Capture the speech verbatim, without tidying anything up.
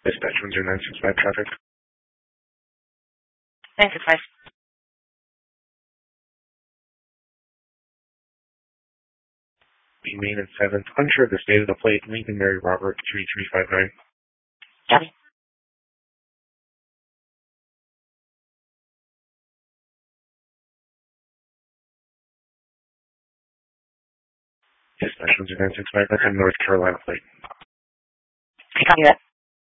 Dispatch one zero nine six five traffic. nine six five. B Main and seventh. Unsure of the state of the plate. Lincoln Mary Robert three three five nine. Copy. Dispatch one zero nine six five. That's a North Carolina plate. I copy that.